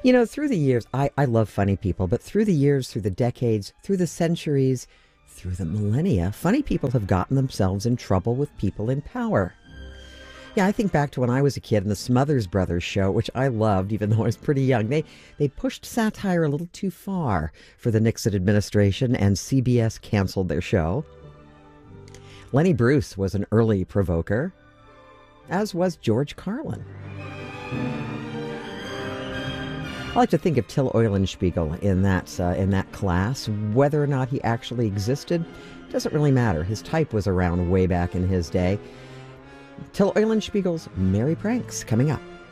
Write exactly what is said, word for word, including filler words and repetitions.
You know, through the years, I, I love funny people, but through the years, through the decades, through the centuries, through the millennia, funny people have gotten themselves in trouble with people in power. Yeah, I think back to when I was a kid and the Smothers Brothers show, which I loved, even though I was pretty young. They they pushed satire a little too far for the Nixon administration, and C B S canceled their show. Lenny Bruce was an early provoker, as was George Carlin. I like to think of Till Eulenspiegel in that uh, in that class. Whether or not he actually existed doesn't really matter. His type was around way back in his day. Till Eulenspiegel's Merry Pranks coming up.